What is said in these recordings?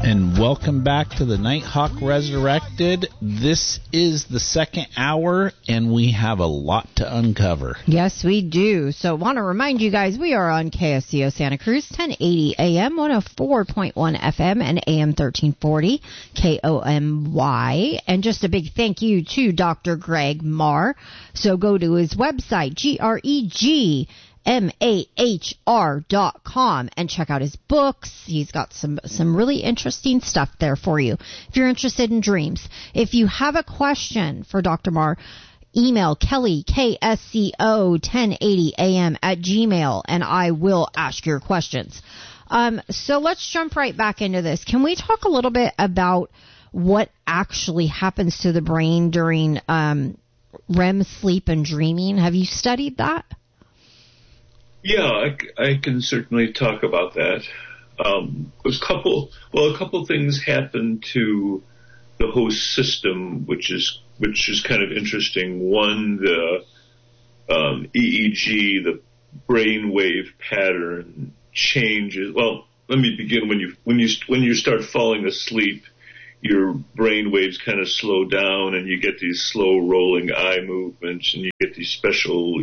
And welcome back to the Nighthawk Resurrected. This is the second hour, and we have a lot to uncover. Yes, we do. So I want to remind you guys, we are on KSCO Santa Cruz, 1080 AM, 104.1 FM, and AM 1340, KOMY. And just a big thank you to Dr. Greg Marr. So go to his website, GregMahr.com, and check out his books. He's got some really interesting stuff there for you if you're interested in dreams. If you have a question for Dr. Marr, email Kelly, KSCO 1080am at gmail, and I will ask your questions. So let's jump right back into this. Can we talk a little bit about what actually happens to the brain during REM sleep and dreaming? Have you studied that? Yeah, I can certainly talk about that. A couple things happen to the host system, which is kind of interesting. One, the EEG, the brainwave pattern changes. Well, let me begin. When you start falling asleep, your brain waves kind of slow down, and you get these slow rolling eye movements, and you get these special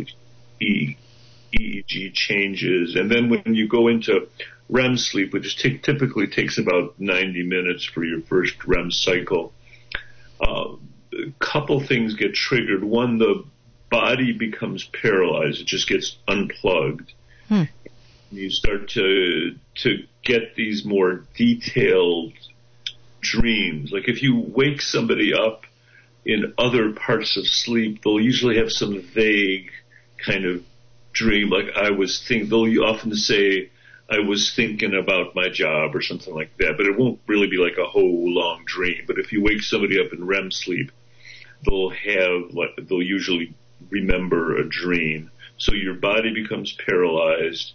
EEG changes. And then when you go into REM sleep, which typically takes about 90 minutes for your first REM cycle, a couple things get triggered. One, the body becomes paralyzed. It just gets unplugged. You start to get these more detailed dreams. Like if you wake somebody up in other parts of sleep, they'll usually have some vague kind of dream. Like they'll often say, I was thinking about my job or something like that, but it won't really be like a whole long dream. But if you wake somebody up in REM sleep, they'll usually remember a dream. So your body becomes paralyzed,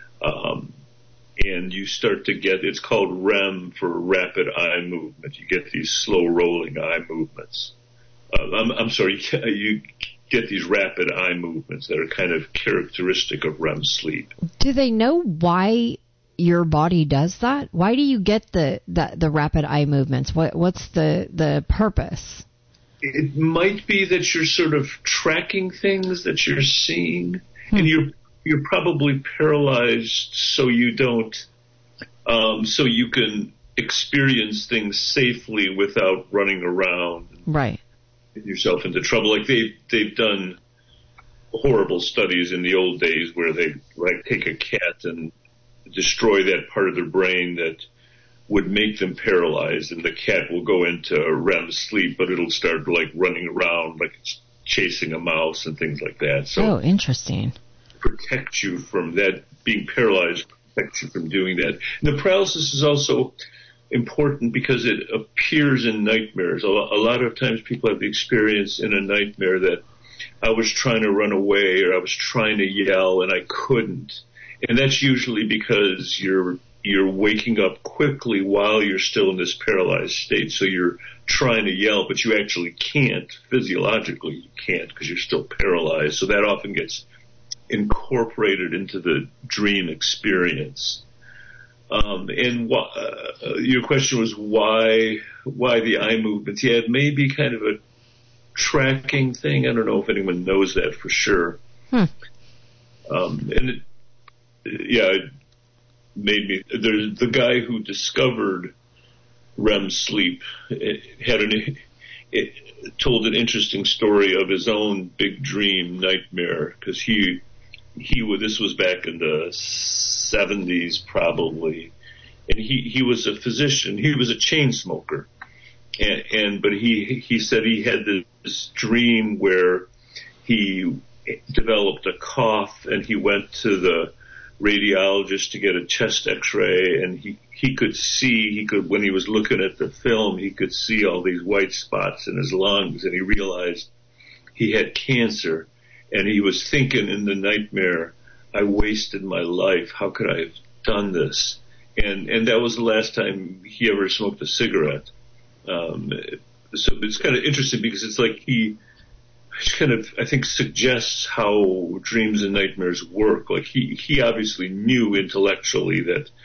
and you start to get, it's called REM for rapid eye movement. You get these slow rolling eye movements. I'm sorry, you get these rapid eye movements that are kind of characteristic of REM sleep. Do they know why your body does that? Why do you get the rapid eye movements? What's the purpose? It might be that you're sort of tracking things that you're seeing, and you're probably paralyzed so you don't, so you can experience things safely without running around. Right. Yourself into trouble. Like they've done horrible studies in the old days where they like take a cat and destroy that part of their brain that would make them paralyzed, and the cat will go into REM sleep, but it'll start like running around like it's chasing a mouse and things like that. So interesting. Protect you from that, being paralyzed protects you from doing that. And the paralysis is also important because it appears in nightmares. A lot of times people have the experience in a nightmare that I was trying to run away or I was trying to yell and I couldn't. And that's usually because you're waking up quickly while you're still in this paralyzed state. So you're trying to yell, but you actually can't. Physiologically, you can't because you're still paralyzed. So that often gets incorporated into the dream experience. And your question was why the eye movements? Yeah, it may be kind of a tracking thing. I don't know if anyone knows that for sure. And it made me. The guy who discovered REM sleep told an interesting story of his own big dream nightmare because this was back in the 70s probably, and he was a physician. He was a chain smoker, but he said he had this dream where he developed a cough, and he went to the radiologist to get a chest X-ray, and he could see, when he was looking at the film, he could see all these white spots in his lungs, and he realized he had cancer. And he was thinking in the nightmare, I wasted my life. How could I have done this? And that was the last time he ever smoked a cigarette. So it's kind of interesting because it's like he kind of, I think, suggests how dreams and nightmares work. Like he obviously knew intellectually that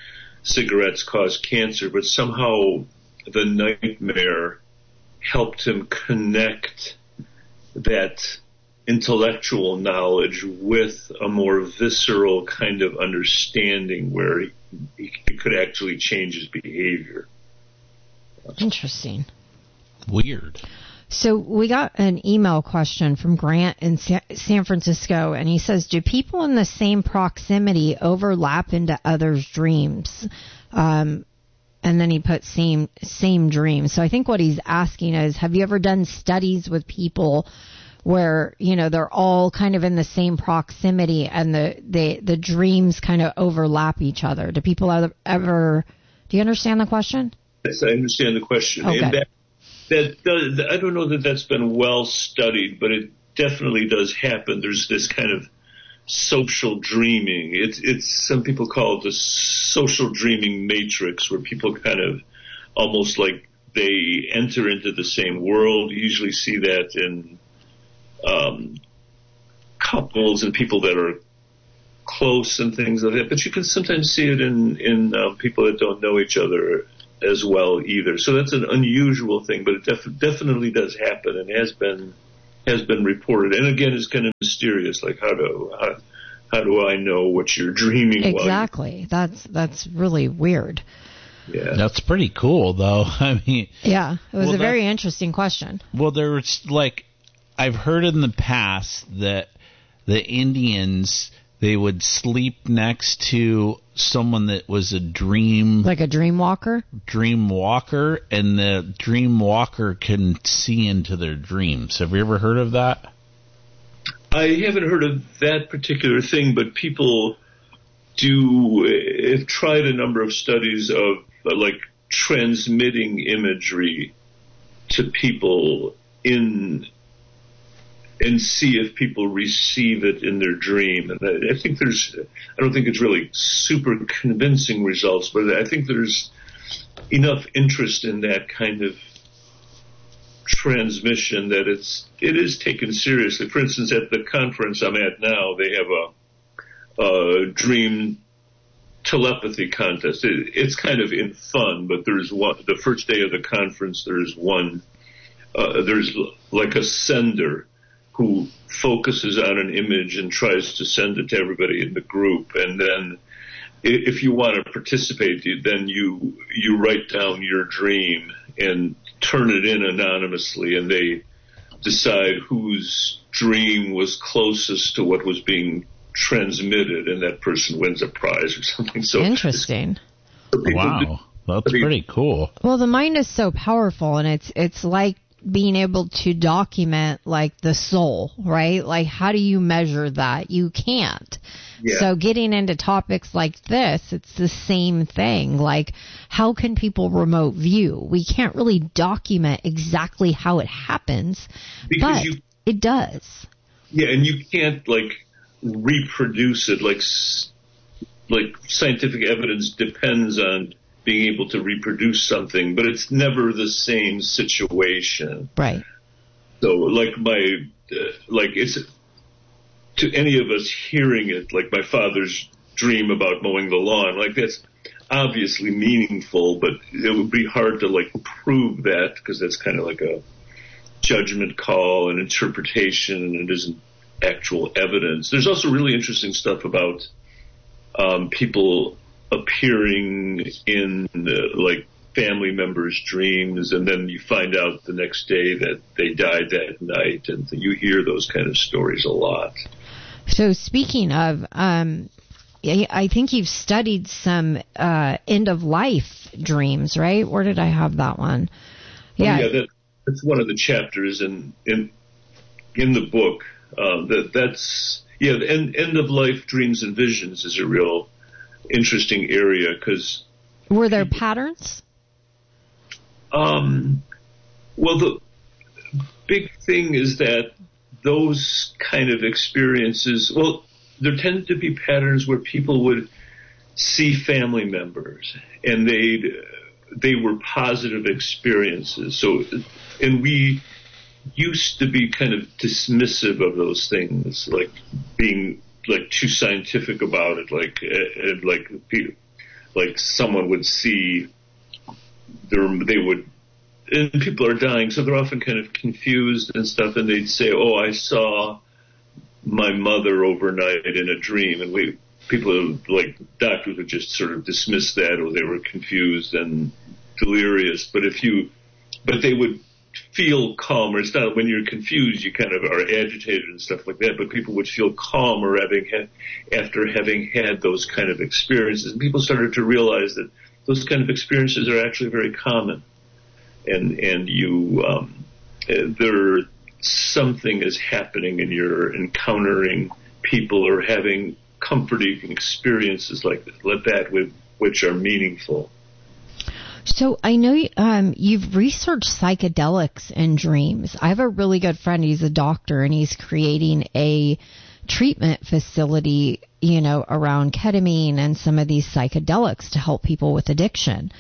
cigarettes cause cancer, but somehow the nightmare helped him connect that intellectual knowledge with a more visceral kind of understanding where he could actually change his behavior. Interesting. Weird. So we got an email question from Grant in San Francisco, and he says, do people in the same proximity overlap into others' dreams? And then he put same dreams. So I think what he's asking is, have you ever done studies with people where, you know, they're all kind of in the same proximity and the dreams kind of overlap each other? Do people ever, do you understand the question? Yes, I understand the question. Okay. And I don't know that that's been well studied, but it definitely does happen. There's this kind of social dreaming. It's some people call it the social dreaming matrix, where people kind of almost like they enter into the same world. You usually see that in couples and people that are close and things like that. But you can sometimes see it in people that don't know each other as well either. So that's an unusual thing, but it definitely does happen and has been reported. And again, it's kind of mysterious. Like how do I know what you're dreaming? Exactly. That's really weird. Yeah. That's pretty cool, though. I mean, yeah, it was a very interesting question. Well, there's like, I've heard in the past that the Indians, they would sleep next to someone that was a dream... Like a dream walker? Dream walker, and the dream walker can see into their dreams. Have you ever heard of that? I haven't heard of that particular thing, but people have tried a number of studies of like transmitting imagery to people and see if people receive it in their dream. And I don't think it's really super convincing results, but I think there's enough interest in that kind of transmission that it is taken seriously. For instance, at the conference I'm at now, they have a dream telepathy contest. It's kind of in fun, but there's the first day of the conference, there's like a sender who focuses on an image and tries to send it to everybody in the group. And then if you want to participate, then you write down your dream and turn it in anonymously, and they decide whose dream was closest to what was being transmitted, and that person wins a prize or something. So interesting. Wow. That's pretty cool. Well, the mind is so powerful, and it's like being able to document like the soul, right? Like, how do you measure that? You can't. Yeah. So getting into topics like this, it's the same thing. Like, how can people remote view? We can't really document exactly how it happens, but it does. Yeah, and you can't like reproduce it. Like scientific evidence depends on being able to reproduce something, but it's never the same situation. Right. So like it's to any of us hearing it, like my father's dream about mowing the lawn, like that's obviously meaningful, but it would be hard to like prove that because that's kind of like a judgment call and interpretation, and it isn't actual evidence. There's also really interesting stuff about people appearing in like family members' dreams, and then you find out the next day that they died that night, and you hear those kind of stories a lot. So speaking of, I think you've studied some end-of-life dreams, right? Where did I have that one? Yeah, that's one of the chapters in the book. That's end-of-life dreams and visions is a real interesting area because... Were there patterns? Well, the big thing is that those kind of experiences, well, there tended to be patterns where people would see family members and they were positive experiences. So, and we used to be kind of dismissive of those things, like being like too scientific about it, like like someone would see and people are dying, so they're often kind of confused and stuff, and they'd say, "Oh, I saw my mother overnight in a dream," and people like doctors would just sort of dismiss that, or they were confused and delirious. But they would feel calmer. It's not when you're confused, you kind of are agitated and stuff like that, but people would feel calmer after having had those kind of experiences. And people started to realize that those kind of experiences are actually very common. And something is happening, and you're encountering people or having comforting experiences like that which are meaningful. So I know you've researched psychedelics and dreams. I have a really good friend. He's a doctor, and he's creating a treatment facility, around ketamine and some of these psychedelics to help people with addiction.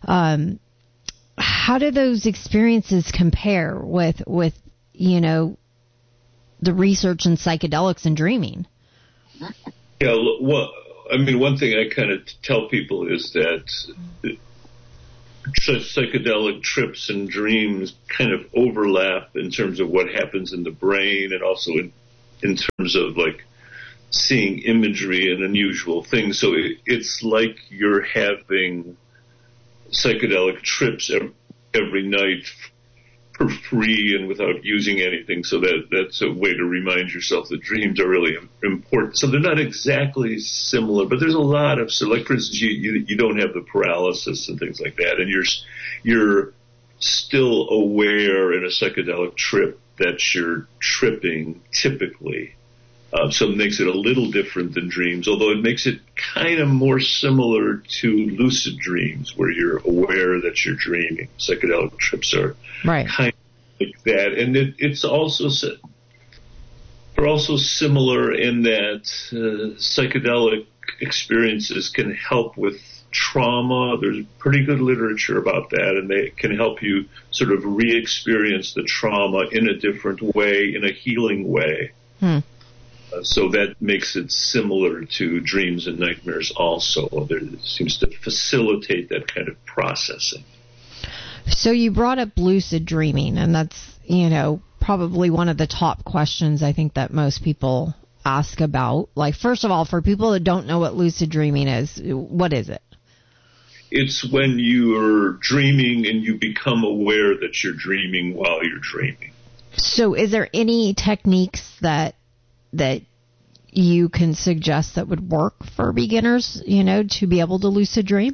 How do those experiences compare with the research in psychedelics and dreaming? Yeah, well, one thing I kind of tell people is that psychedelic trips and dreams kind of overlap in terms of what happens in the brain, and also in terms of like seeing imagery and unusual things. So it's like you're having psychedelic trips every night for free and without using anything. So that's a way to remind yourself that dreams are really important. So they're not exactly similar, but there's a lot of, so like for instance, you don't have the paralysis and things like that, and you're still aware in a psychedelic trip that you're tripping typically. So it makes it a little different than dreams, although it makes it kind of more similar to lucid dreams, where you're aware that you're dreaming. Psychedelic trips are kind of like that, and they're also similar in that psychedelic experiences can help with trauma. There's pretty good literature about that, and they can help you sort of re-experience the trauma in a different way, in a healing way. So that makes it similar to dreams and nightmares also. It seems to facilitate that kind of processing. So you brought up lucid dreaming, and that's, probably one of the top questions I think that most people ask about. Like, first of all, for people that don't know what lucid dreaming is, what is it? It's when you're dreaming and you become aware that you're dreaming while you're dreaming. So is there any techniques that you can suggest that would work for beginners, to be able to lucid dream?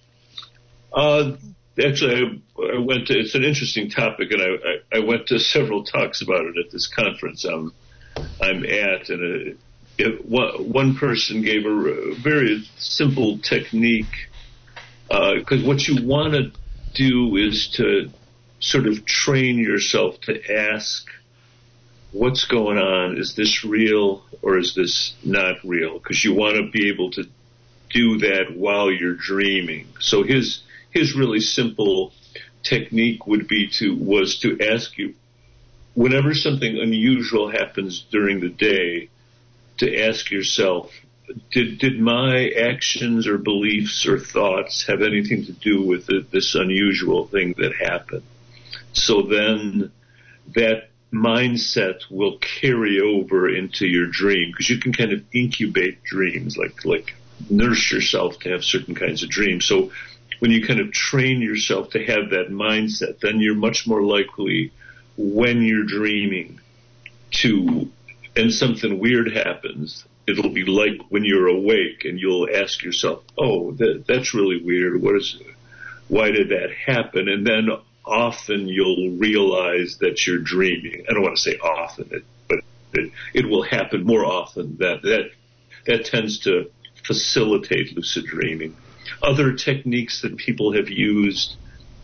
Actually, it's an interesting topic, and I went to several talks about it at this conference I'm at, and one person gave a very simple technique, because what you want to do is to sort of train yourself to ask, what's going on? Is this real or is this not real? Because you want to be able to do that while you're dreaming. So his really simple technique was to ask you, whenever something unusual happens during the day, to ask yourself, did my actions or beliefs or thoughts have anything to do with this unusual thing that happened? So then that mindset will carry over into your dream, because you can kind of incubate dreams, like nurse yourself to have certain kinds of dreams. So when you kind of train yourself to have that mindset, then you're much more likely when you're dreaming and something weird happens, it'll be like when you're awake and you'll ask yourself, oh, that's really weird. Why did that happen? And then often you'll realize that you're dreaming. I don't want to say often, but it will happen more often. That tends to facilitate lucid dreaming. Other techniques that people have used,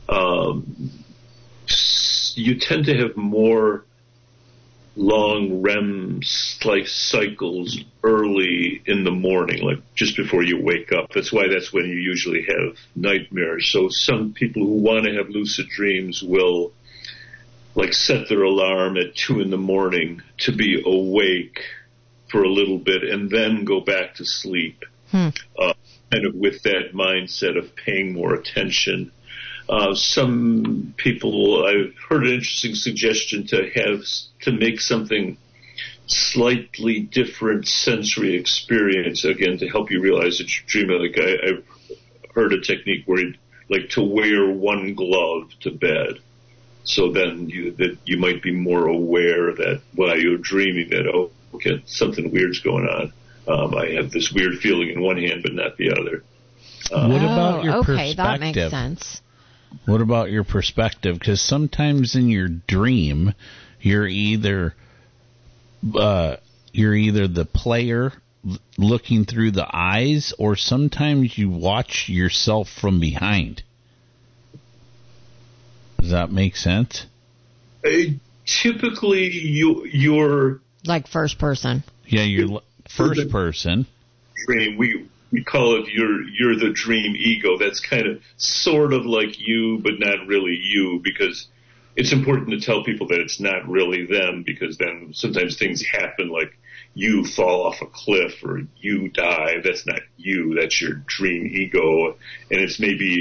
you tend to have more long REM cycles early in the morning, like just before you wake up. That's when you usually have nightmares. So some people who want to have lucid dreams will like set their alarm at 2 a.m. to be awake for a little bit and then go back to sleep. kind of with that mindset of paying more attention. Some people, I've heard an interesting suggestion to make something slightly different sensory experience, again, to help you realize that you're dreaming. Like I've heard a technique where to wear one glove to bed. So then you might be more aware that while you're dreaming that, okay, something weird's going on. I have this weird feeling in one hand, but not the other. What about your perspective? Okay, that makes sense. What about your perspective? Because sometimes in your dream, you're either the player looking through the eyes, or sometimes you watch yourself from behind. Does that make sense? Typically, you're like first person. Yeah, you're first person. Dream. We call it you're the dream ego. That's kind of sort of like you, but not really you, because it's important to tell people that it's not really them, because then sometimes things happen like you fall off a cliff or you die. That's not you. That's your dream ego. And it's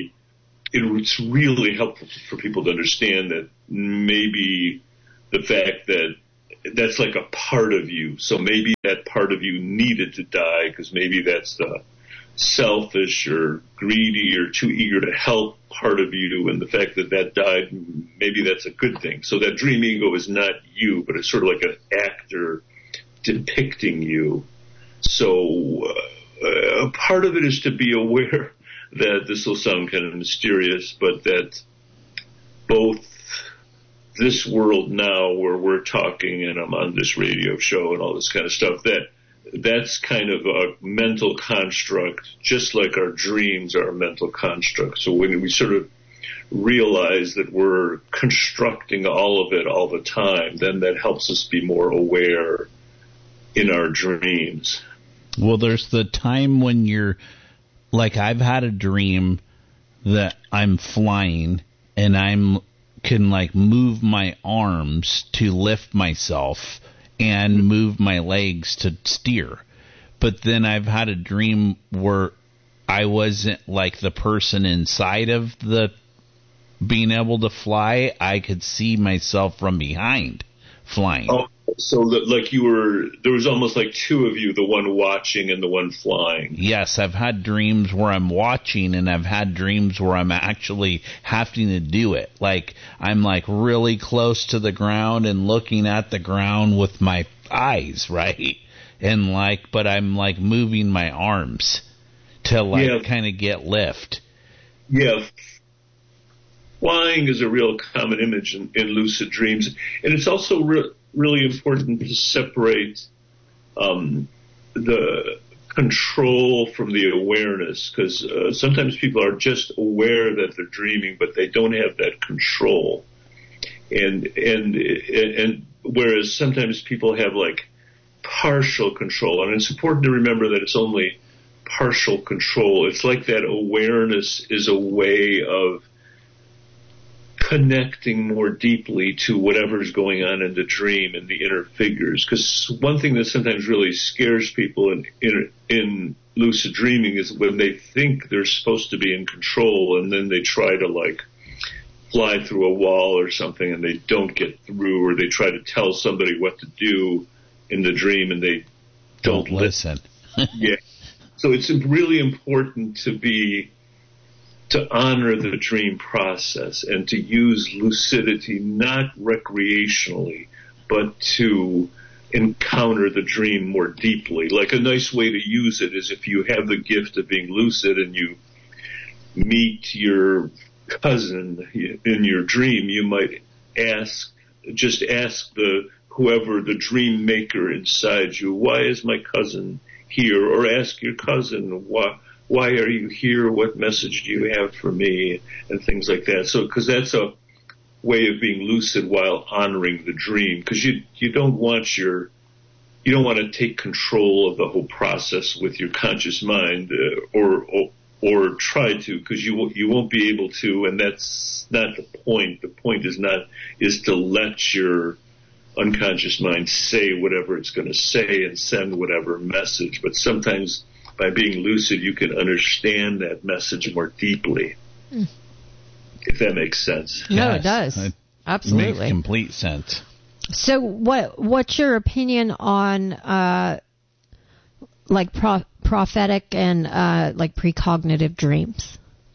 really helpful for people to understand that maybe the fact that that's like a part of you. So maybe that part of you needed to die because maybe that's the selfish or greedy or too eager to help part of you, and the fact that died, maybe that's a good thing. So that dream ego is not you, but it's sort of like an actor depicting you. So part of it is to be aware that this will sound kind of mysterious, but that both this world now where we're talking and I'm on this radio show and all this kind of stuff, that's kind of a mental construct, just like our dreams are a mental construct. So when we sort of realize that we're constructing all of it all the time, then that helps us be more aware in our dreams. Well, there's the time when you're, like, I've had a dream that I'm flying and can like move my arms to lift myself and move my legs to steer. But then I've had a dream where I wasn't like the person inside of the being able to fly. I could see myself from behind flying. Oh, so like there was almost like two of you, the one watching and the one flying. Yes, I've had dreams where I'm watching, and I've had dreams where I'm actually having to do it. Like I'm like really close to the ground and looking at the ground with my eyes, right? And like, but I'm like moving my arms to like kind of get lift. Yeah. Flying is a real common image in lucid dreams, and it's also really important to separate the control from the awareness, because sometimes people are just aware that they're dreaming, but they don't have that control. And whereas sometimes people have like partial control, and it's important to remember that it's only partial control. It's like that awareness is a way of connecting more deeply to whatever's going on in the dream and the inner figures. Because one thing that sometimes really scares people in lucid dreaming is when they think they're supposed to be in control, and then they try to like fly through a wall or something and they don't get through, or they try to tell somebody what to do in the dream and they don't listen. Yeah. So it's really important to honor the dream process and to use lucidity not recreationally, but to encounter the dream more deeply. Like a nice way to use it is if you have the gift of being lucid and you meet your cousin in your dream, you might ask whoever the dream maker inside you, why is my cousin here? Or ask your cousin, why are you here? What message do you have for me? And things like that. So, because that's a way of being lucid while honoring the dream. Because you don't want to take control of the whole process with your conscious mind, or try to, because you won't be able to, and that's not the point. The point is to let your unconscious mind say whatever it's going to say and send whatever message. But sometimes by being lucid, you can understand that message more deeply. If that makes sense. No, Yes, it does. it Absolutely. makes complete sense. So what's your opinion on like prophetic and like precognitive dreams?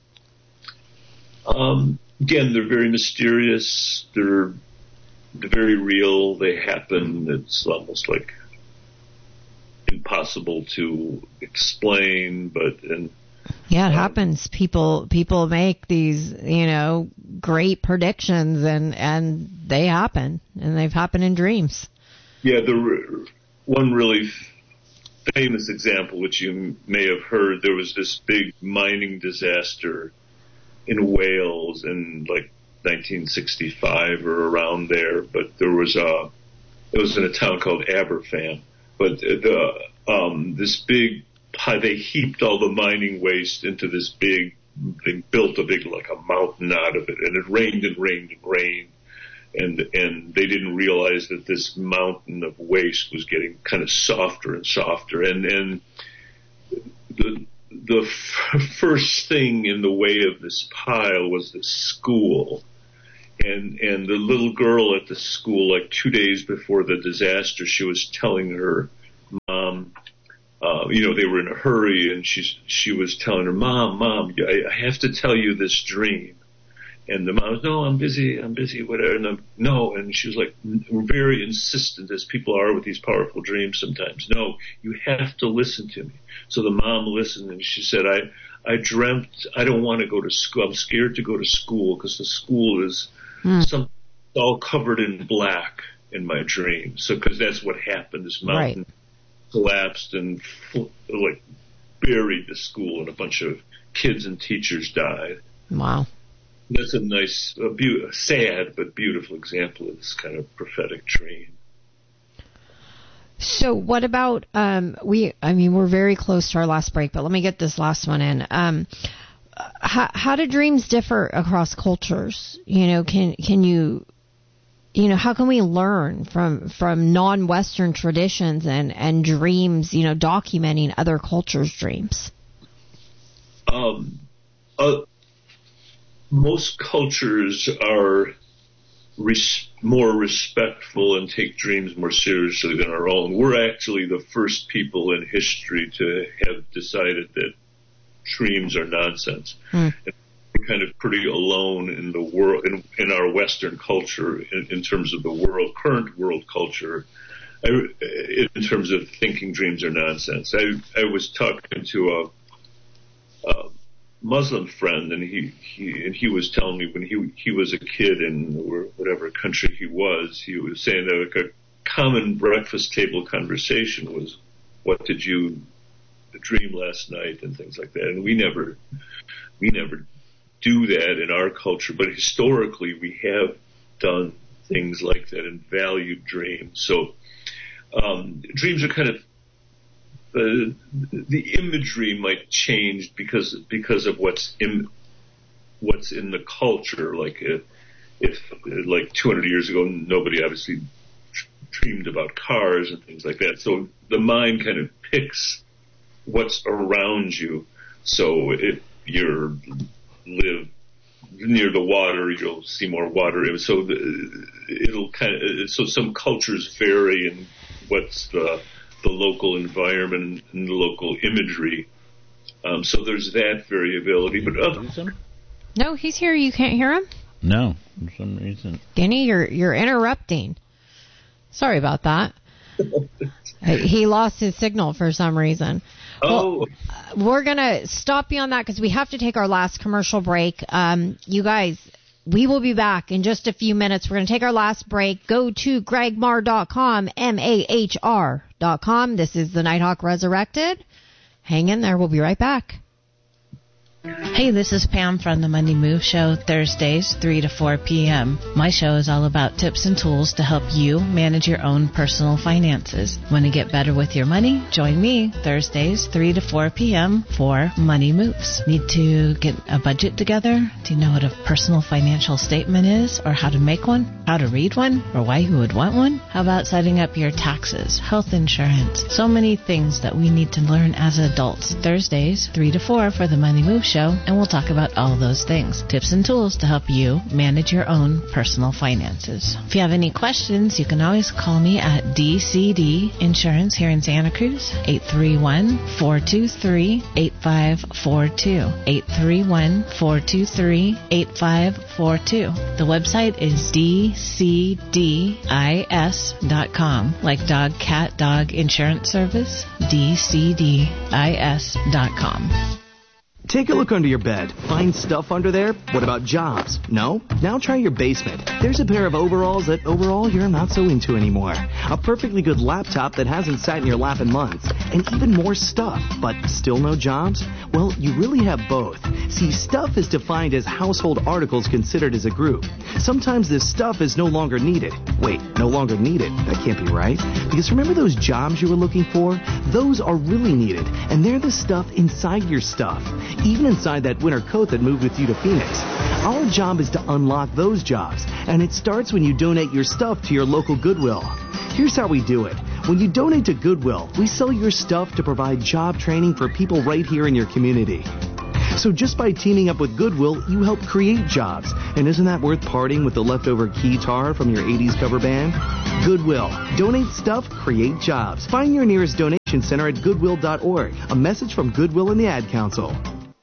Again, they're very mysterious. They're very real. They happen. It's almost like impossible to explain, yeah, it happens. People make these, great predictions, and they happen, and they've happened in dreams. Yeah, the one really famous example, which you may have heard, there was this big mining disaster in Wales in like 1965 or around there, but it was in a town called Aberfan. But this big pile, they heaped all the mining waste into this big, they built a big, like a mountain out of it, and it rained and rained and rained, and they didn't realize that this mountain of waste was getting kind of softer and softer, and the first thing in the way of this pile was the school. And the little girl at the school, like 2 days before the disaster, she was telling her mom, they were in a hurry, and she was telling her, Mom, I have to tell you this dream. And the mom was, no, I'm busy, whatever. And she was like, very insistent, as people are with these powerful dreams sometimes. No, you have to listen to me. So the mom listened, and she said, I dreamt, I don't want to go to school. I'm scared to go to school because the school is all covered in black in my dream. So, because that's what happened. This mountain collapsed and buried the school, and a bunch of kids and teachers died. Wow. That's a nice, sad but beautiful example of this kind of prophetic dream. So what about, we're very close to our last break, but let me get this last one in. How do dreams differ across cultures? Can you, how can we learn from non-Western traditions and dreams, documenting other cultures' dreams? Most cultures are more respectful and take dreams more seriously than our own. We're actually the first people in history to have decided that dreams are nonsense. And we're kind of pretty alone in the world, in our Western culture, in terms of the current world culture, in terms of thinking dreams are nonsense. I was talking to a Muslim friend, and he was telling me when he was a kid in whatever country he was saying that like a common breakfast table conversation was, what did you dream last night, and things like that. And we never do that in our culture, but historically we have done things like that and valued dreams. So dreams are kind of, the imagery might change because of what's in the culture. Like if like 200 years ago, nobody obviously dreamed about cars and things like that. So the mind kind of picks what's around you. So if you live near the water, you'll see more water. So so some cultures vary in what's the local environment and the local imagery. So there's that variability. But no, he's here. You can't hear him? No, for some reason. Denny, you're interrupting. Sorry about that. He lost his signal for some reason. Well, we're going to stop you on that because we have to take our last commercial break. You guys, we will be back in just a few minutes. We're going to take our last break. Go to gregmar.com, MAHR.com. This is the Nighthawk Resurrected. Hang in there. We'll be right back. Hey, this is Pam from the Money Move Show, Thursdays, 3 to 4 p.m. My show is all about tips and tools to help you manage your own personal finances. Want to get better with your money? Join me Thursdays, 3 to 4 p.m. for Money Moves. Need to get a budget together? Do you know what a personal financial statement is, or how to make one, how to read one, or why you would want one? How about setting up your taxes, health insurance? So many things that we need to learn as adults. Thursdays, 3 to 4 for the Money Move Show, and we'll talk about all those things. Tips and tools to help you manage your own personal finances. If you have any questions, you can always call me at DCD Insurance here in Santa Cruz, 831-423-8542. 831-423-8542. The website is dcdis.com, like dog, cat, dog insurance service, dcdis.com. Take a look under your bed. Find stuff under there? What about jobs? No? Now try your basement. There's a pair of overalls that overall you're not so into anymore. A perfectly good laptop that hasn't sat in your lap in months. And even more stuff, but still no jobs? Well, you really have both. See, stuff is defined as household articles considered as a group. Sometimes this stuff is no longer needed. Wait, no longer needed? That can't be right. Because remember those jobs you were looking for? Those are really needed. And they're the stuff inside your stuff. Even inside that winter coat that moved with you to Phoenix. Our job is to unlock those jobs, and it starts when you donate your stuff to your local Goodwill. Here's how we do it. When you donate to Goodwill, we sell your stuff to provide job training for people right here in your community. So just by teaming up with Goodwill, you help create jobs. And isn't that worth parting with the leftover keytar from your 80s cover band? Goodwill. Donate stuff, create jobs. Find your nearest donation center at goodwill.org. A message from Goodwill and the Ad Council.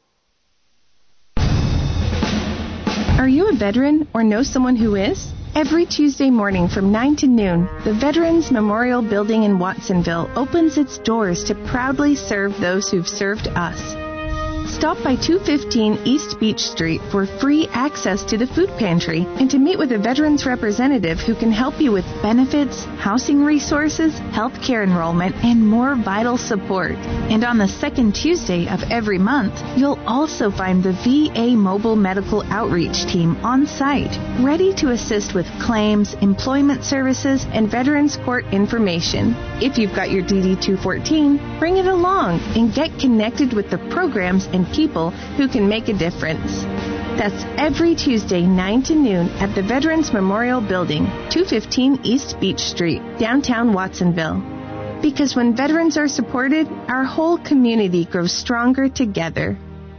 Are you a veteran or know someone who is? Every Tuesday morning from 9 to noon, the Veterans Memorial Building in Watsonville opens its doors to proudly serve those who've served us. Stop by 215 East Beach Street for free access to the food pantry and to meet with a veterans representative who can help you with benefits, housing resources, health care enrollment, and more vital support. And on the second Tuesday of every month, you'll also find the VA Mobile Medical Outreach Team on site, ready to assist with claims, employment services, and Veterans Court information. If you've got your DD-214, bring it along and get connected with the programs and people who can make a difference. That's every Tuesday, 9 to noon at the Veterans Memorial Building, 215 East Beach Street, downtown Watsonville. Because when veterans are supported, our whole community grows stronger together.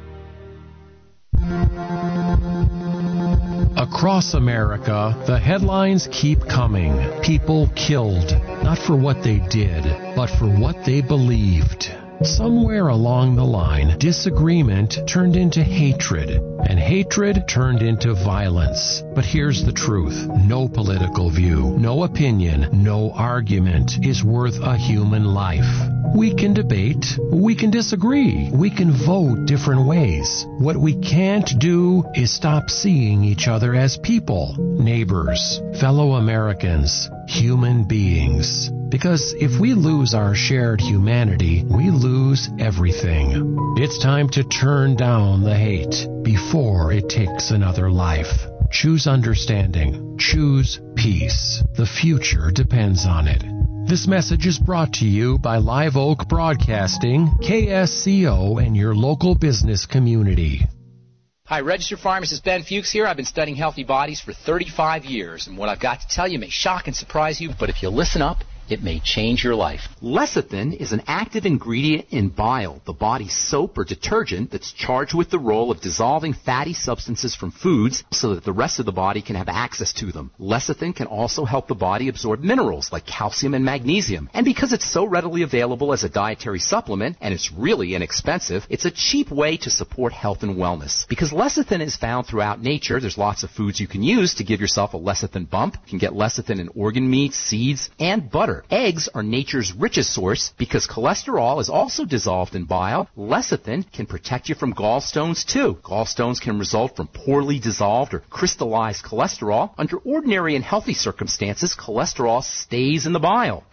Across America, the headlines keep coming. People killed, not for what they did, but for what they believed. Somewhere along the line, disagreement turned into hatred, and hatred turned into violence. But here's the truth. No political view, no opinion, no argument is worth a human life. We can debate, we can disagree, we can vote different ways. What we can't do is stop seeing each other as people, neighbors, fellow Americans, human beings. Because if we lose our shared humanity, we lose everything. It's time to turn down the hate before it takes another life. Choose understanding. Choose peace. The future depends on it. This message is brought to you by Live Oak Broadcasting, KSCO, and your local business community. Hi, registered pharmacist Ben Fuchs here. I've been studying healthy bodies for 35 years, and what I've got to tell you may shock and surprise you, but if you listen up, it may change your life. Lecithin is an active ingredient in bile, the body's soap or detergent that's charged with the role of dissolving fatty substances from foods so that the rest of the body can have access to them. Lecithin can also help the body absorb minerals like calcium and magnesium. And because it's so readily available as a dietary supplement, and it's really inexpensive, it's a cheap way to support health and wellness. Because lecithin is found throughout nature, there's lots of foods you can use to give yourself a lecithin bump. You can get lecithin in organ meats, seeds, and butter. Eggs are nature's richest source because cholesterol is also dissolved in bile. Lecithin can protect you from gallstones too. Gallstones can result from poorly dissolved or crystallized cholesterol. Under ordinary and healthy circumstances, cholesterol stays in the bile.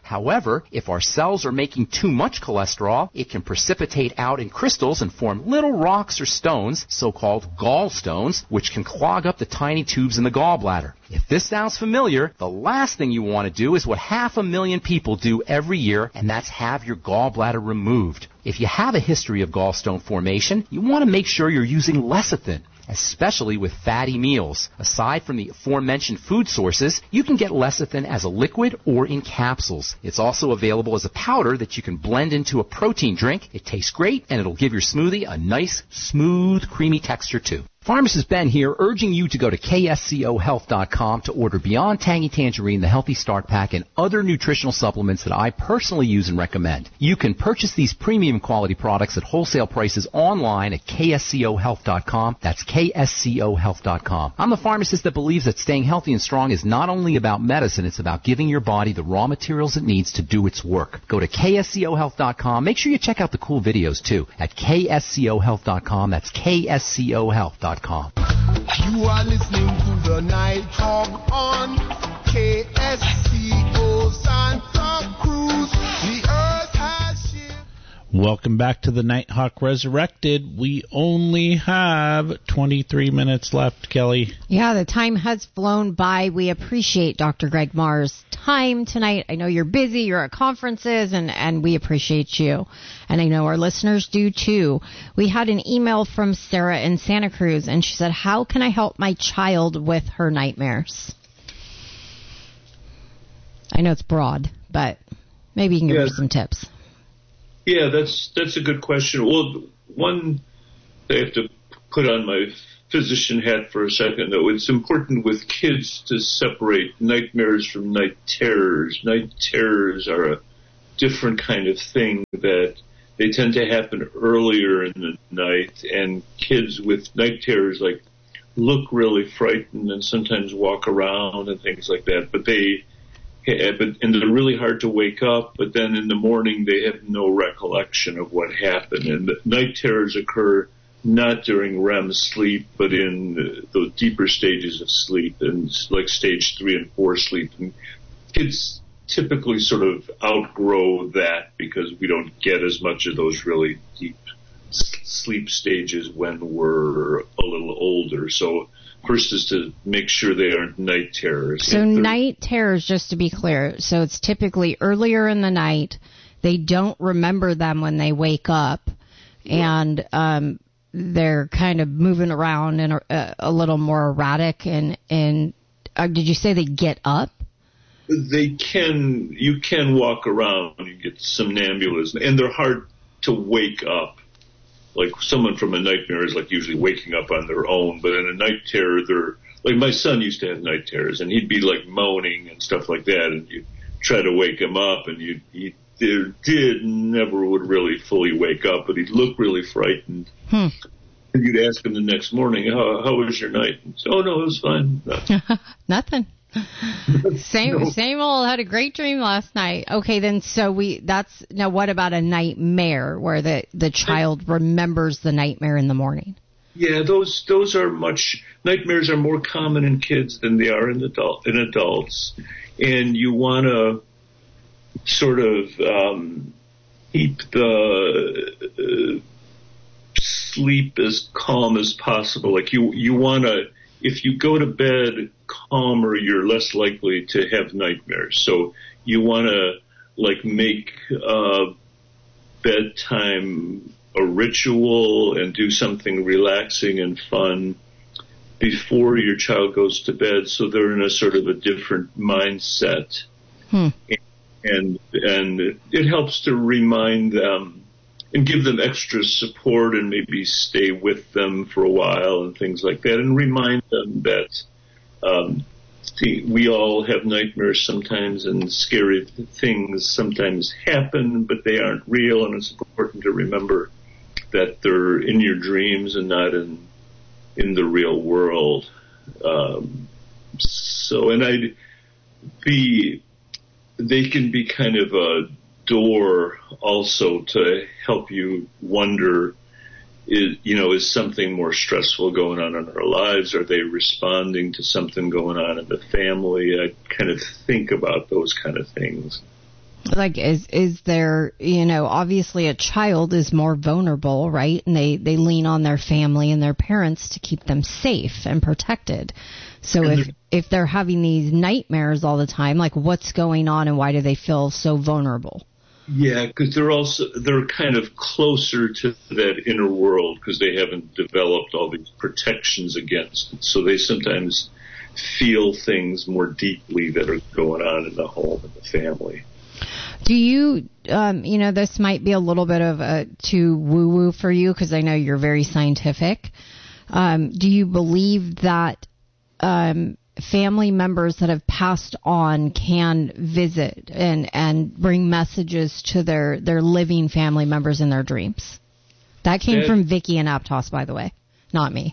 However, if our cells are making too much cholesterol, it can precipitate out in crystals and form little rocks or stones, so-called gallstones, which can clog up the tiny tubes in the gallbladder. If this sounds familiar, the last thing you want to do is what 500,000 people do every year, and that's have your gallbladder removed. If you have a history of gallstone formation, you want to make sure you're using lecithin, especially with fatty meals. Aside from the aforementioned food sources, you can get lecithin as a liquid or in capsules. It's also available as a powder that you can blend into a protein drink. It tastes great, and it'll give your smoothie a nice, smooth, creamy texture too. Pharmacist Ben here, urging you to go to kscohealth.com to order Beyond Tangy Tangerine, the Healthy Start Pack, and other nutritional supplements that I personally use and recommend. You can purchase these premium quality products at wholesale prices online at kscohealth.com. That's kscohealth.com. I'm the pharmacist that believes that staying healthy and strong is not only about medicine, it's about giving your body the raw materials it needs to do its work. Go to kscohealth.com. Make sure you check out the cool videos too at kscohealth.com. That's kscohealth.com. You are listening to the Night Talk on KSCO Santa Cruz. The earth has shifted. Welcome back to the Nighthawk Resurrected. We only have 23 minutes left, Kelly. Yeah, the time has flown by. We appreciate Dr. Greg Marr's time tonight. I know you're busy, you're at conferences, and we appreciate you. And I know our listeners do too. We had an email from Sarah in Santa Cruz, and she said, how can I help my child with her nightmares? I know it's broad, but maybe you can give her some tips. Yeah, that's a good question. Well, one, I have to put on my physician hat for a second, though. It's important with kids to separate nightmares from night terrors. Night terrors are a different kind of thing that they tend to happen earlier in the night, and kids with night terrors like look really frightened and sometimes walk around and things like that, and they're really hard to wake up, but then in the morning they have no recollection of what happened. And the night terrors occur not during REM sleep, but in the deeper stages of sleep, and like stage 3 and 4 sleep. And kids typically sort of outgrow that because we don't get as much of those really deep sleep stages when we're a little older. So first is to make sure they aren't night terrors. So night terrors, just to be clear, so it's typically earlier in the night. They don't remember them when they wake up, and they're kind of moving around and a little more erratic. And did you say they get up? You can walk around. You get somnambulism, and they're hard to wake up. Like someone from a nightmare is like usually waking up on their own, but in a night terror, they're like my son used to have night terrors, and he'd be like moaning and stuff like that, and you try to wake him up, and he never would really fully wake up, but he'd look really frightened. And you'd ask him the next morning, how was your night? And say, oh no, it was fine. Nothing. Same old, had a great dream last night. Okay, then now what about a nightmare where the child remembers the nightmare in the morning? Yeah, those are nightmares are more common in kids than they are in adults. And you want to sort of keep the sleep as calm as possible. Like you want to, if you go to bed calmer, you're less likely to have nightmares. So you want to make bedtime a ritual and do something relaxing and fun before your child goes to bed, so they're in a sort of a different mindset. And it helps to remind them and give them extra support and maybe stay with them for a while and things like that, and remind them that we all have nightmares sometimes, and scary things sometimes happen, but they aren't real, and it's important to remember that they're in your dreams and not in the real world. They can be kind of a door also to help you wonder, is something more stressful going on in our lives? Are they responding to something going on in the family? I kind of think about those kind of things. Like, is there, obviously a child is more vulnerable, right? And they lean on their family and their parents to keep them safe and protected. So if they're having these nightmares all the time, like, what's going on and why do they feel so vulnerable? Yeah, because they're kind of closer to that inner world because they haven't developed all these protections against it. So they sometimes feel things more deeply that are going on in the home and the family. Do you, this might be a little bit of too woo-woo for you because I know you're very scientific. Do you believe that family members that have passed on can visit and bring messages to their living family members in their dreams? That came from Vicky and Aptos, by the way, not me.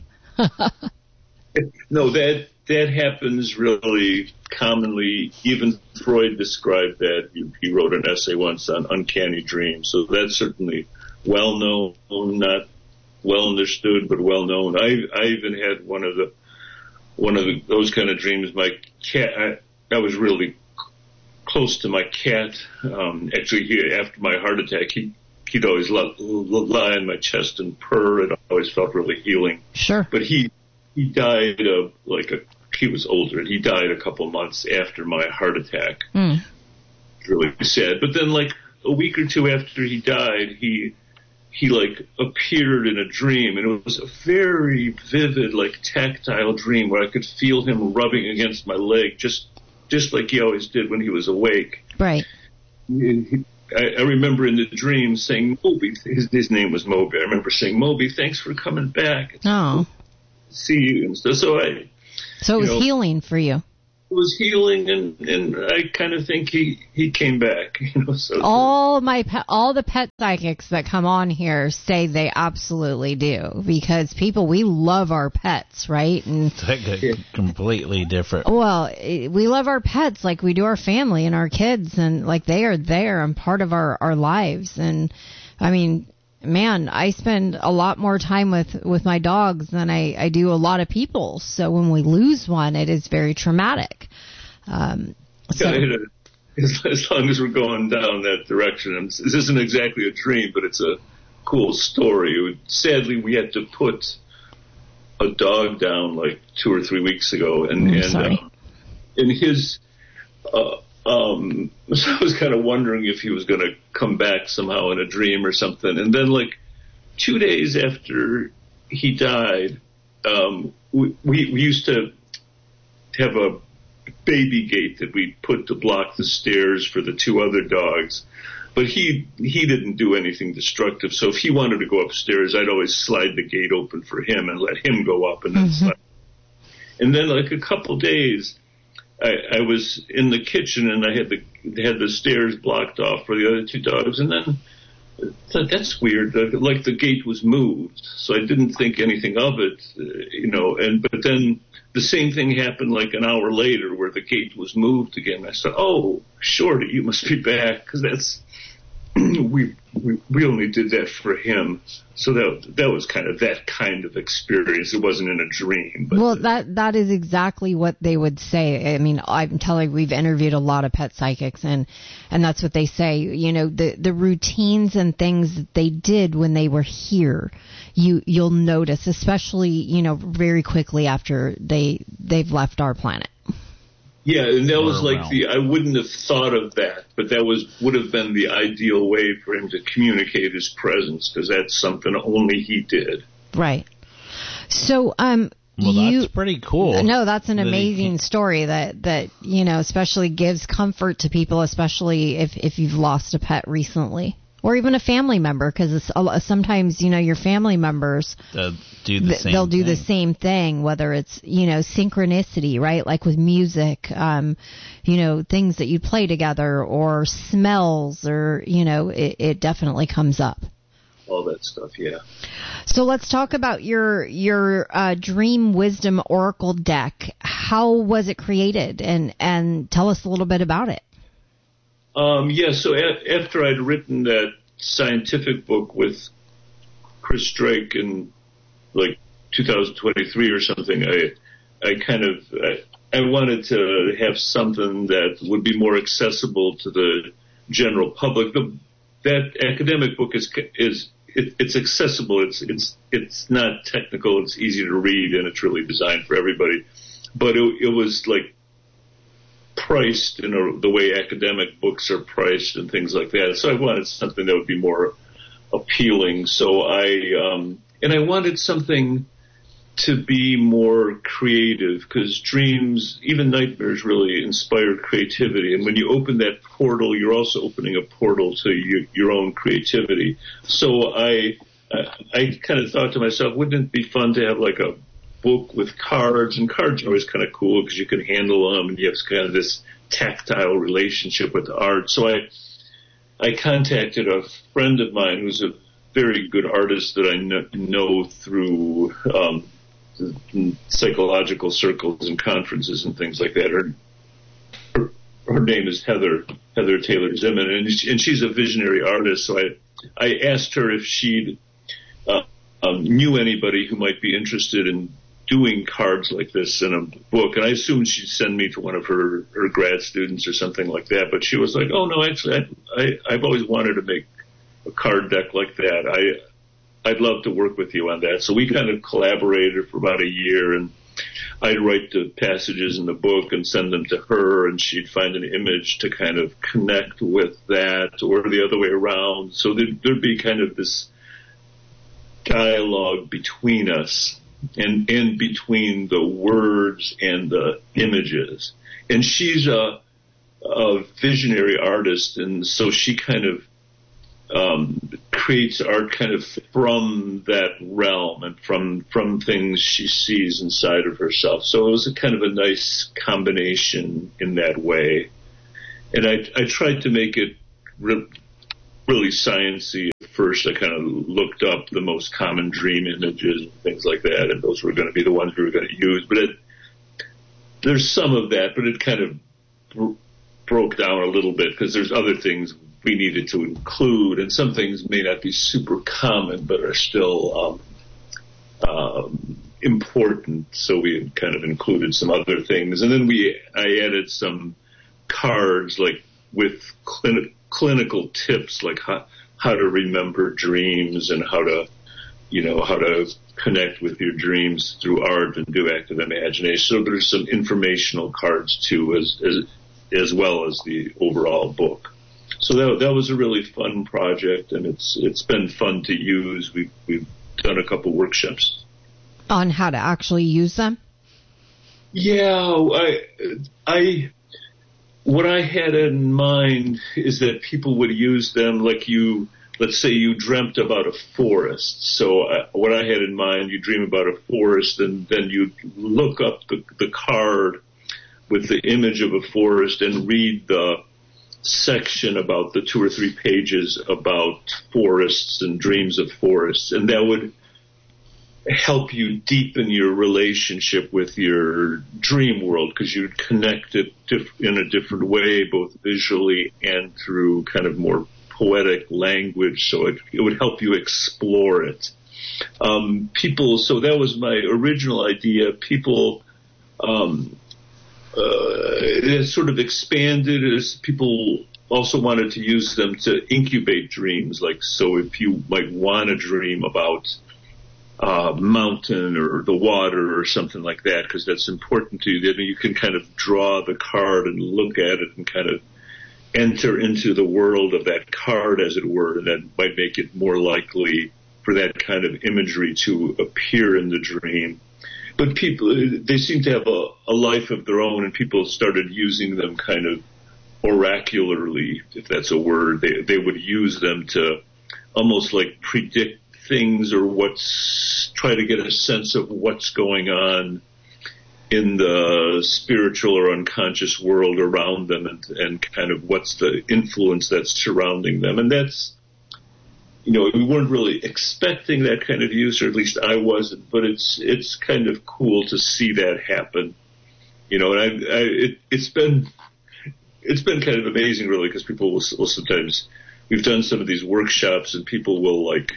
No, that happens really commonly. Even Freud described that. He wrote an essay once on uncanny dreams. So that's certainly well known, not well understood, but well known. I even had one of those kind of dreams. My cat, I was really close to my cat. Actually, after my heart attack, he'd always lie on my chest and purr. It always felt really healing. Sure. But he died of he was older, and he died a couple months after my heart attack. It's really sad. But then, a week or two after he died, he appeared in a dream, and it was a very vivid, tactile dream where I could feel him rubbing against my leg, just like he always did when he was awake. Right. I remember in the dream saying, Moby, his name was Moby. I remember saying, Moby, thanks for coming back. It's cool to see you and stuff. So it was healing for you. It was healing, and I kind of think he came back. So all the pet psychics that come on here say they absolutely do, because we love our pets, right? And it's completely different. Well, we love our pets like we do our family and our kids, and they are there and part of our lives. And I mean, man, I spend a lot more time with my dogs than I do a lot of people. So when we lose one, it is very traumatic. As long as we're going down that direction, this isn't exactly a dream, but it's a cool story. Sadly, we had to put a dog down 2 or 3 weeks ago, and his. So I was kind of wondering if he was going to come back somehow in a dream or something. And then 2 days after he died, we used to have a baby gate that we put to block the stairs for the 2 other dogs. But he didn't do anything destructive. So if he wanted to go upstairs, I'd always slide the gate open for him and let him go up and then slide. And then a couple days, I was in the kitchen and I had the stairs blocked off for the other 2 dogs, and then I thought, that's weird. The gate was moved, so I didn't think anything of it, but then the same thing happened an hour later where the gate was moved again. I said, "Oh, Shorty, you must be back," because that's we only did that for him. So that was that kind of experience. It wasn't in a dream. But well, that is exactly what they would say. I mean, I'm telling you, we've interviewed a lot of pet psychics, and that's what they say. The routines and things that they did when they were here, you'll notice, especially very quickly after they've left our planet. Yeah, and that was I wouldn't have thought of that, but that would have been the ideal way for him to communicate his presence, because that's something only he did. Right. So, that's pretty cool. No, that's an amazing story that especially gives comfort to people, especially if you've lost a pet recently. Or even a family member, because sometimes, your family members, they'll do the same thing, whether it's, synchronicity, right? Like with music, things that you play together, or smells, or, it definitely comes up. All that stuff, yeah. So let's talk about your Dream Wisdom Oracle deck. How was it created? And tell us a little bit about it. So after I'd written that scientific book with Chris Drake in 2023 or something, I wanted to have something that would be more accessible to the general public. That academic book it's accessible. It's not technical. It's easy to read, and it's really designed for everybody. But it was like priced in the way academic books are priced and things like that. So I wanted something that would be more appealing. So I wanted something to be more creative, because dreams, even nightmares, really inspire creativity. And when you open that portal, you're also opening a portal to your own creativity. So I kind of thought to myself, wouldn't it be fun to have like a book with cards? And cards are always kind of cool because you can handle them and you have kind of this tactile relationship with the art. So I contacted a friend of mine who's a very good artist that I know through psychological circles and conferences and things like that. Her name is Heather Taylor Zimmern, and she's a visionary artist. So I asked her if she knew anybody who might be interested in doing cards like this in a book. And I assumed she'd send me to one of her grad students or something like that. But she was like, oh, no, actually, I've always wanted to make a card deck like that. I'd love to work with you on that. So we kind of collaborated for about a year, and I'd write the passages in the book and send them to her, and she'd find an image to kind of connect with that, or the other way around. So there'd be kind of this dialogue between us and between the words and the images. And she's a visionary artist, and so she kind of creates art kind of from that realm and from things she sees inside of herself. So it was a kind of a nice combination in that way. And I tried to make it really sciencey. At first, I kind of looked up the most common dream images and things like that, and those were going to be the ones we were going to use. But there's some of that, but it kind of broke down a little bit because there's other things we needed to include, and some things may not be super common but are still important. So we kind of included some other things, and then I added some cards like with clinical tips, like how to remember dreams and how to connect with your dreams through art and do active imagination. So there's some informational cards too, as well as the overall book. So that was a really fun project, and it's been fun to use. We've done a couple workshops on how to actually use them. Yeah, what I had in mind is that people would use them like let's say you dreamt about a forest. So what I had in mind, you dream about a forest, and then you look up the card with the image of a forest and read the section about the 2 or 3 pages about forests and dreams of forests, and that would help you deepen your relationship with your dream world, because you'd connect it in a different way, both visually and through kind of more poetic language, so it would help you explore it. So that was my original idea. People it has sort of expanded as people also wanted to use them to incubate dreams. Like, so if you might want to dream about mountain or the water or something like that, because that's important to you, then you can kind of draw the card and look at it and kind of enter into the world of that card, as it were, and that might make it more likely for that kind of imagery to appear in the dream. But people, they seem to have a life of their own, and people started using them kind of oracularly, if that's a word. They would use them to almost like predict things, or try to get a sense of what's going on in the spiritual or unconscious world around them, and kind of what's the influence that's surrounding them. And that's, we weren't really expecting that kind of use, or at least I wasn't, but it's kind of cool to see that happen. And it's been kind of amazing, really, because people will sometimes, we've done some of these workshops and people will like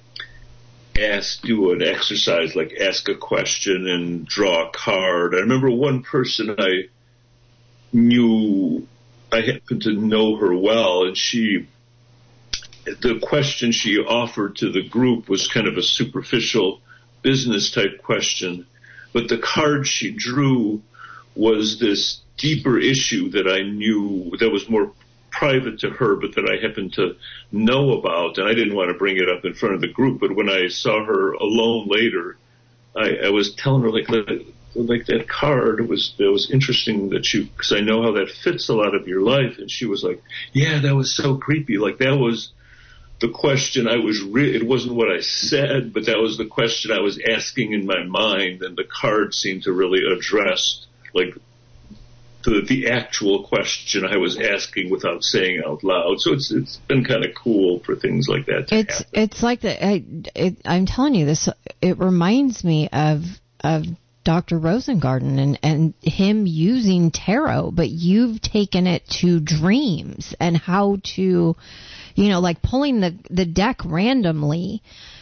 do an exercise, like ask a question and draw a card. I remember one person I knew I happen to know her well, and the question she offered to the group was kind of a superficial business type question, but the card she drew was this deeper issue that I knew that was more private to her, but that I happened to know about, and I didn't want to bring it up in front of the group. But when I saw her alone later, I was telling her like that card it was interesting that because I know how that fits a lot of your life, and she was like, yeah, that was so creepy. Like that was the question it wasn't what I said, but that was the question I was asking in my mind, and the card seemed to really address like the actual question I was asking without saying out loud. So it's been kind of cool for things like that to happen. It's like I'm telling you this. It reminds me of Dr. Rosengarten and him using tarot, but you've taken it to dreams and how to, like pulling the deck randomly,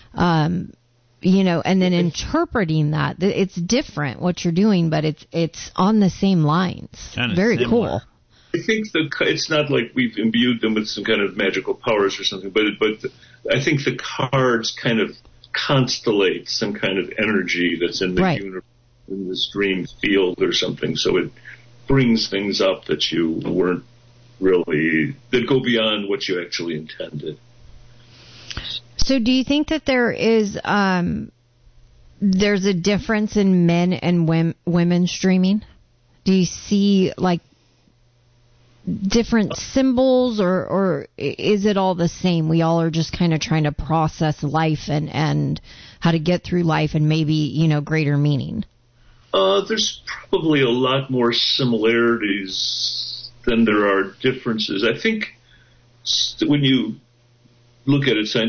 and then interpreting that. It's different what you're doing, but it's on the same lines. Very similar. Cool. I think it's not like we've imbued them with some kind of magical powers or something, but I think the cards kind of constellate some kind of energy that's in the universe, in this dream field or something. So it brings things up that you weren't really, that go beyond what you actually intended. So do you think that there is there's a difference in men and women streaming? Do you see like different symbols, or is it all the same? We all are just kind of trying to process life and how to get through life and maybe, greater meaning. There's probably a lot more similarities than there are differences. I think when you look at it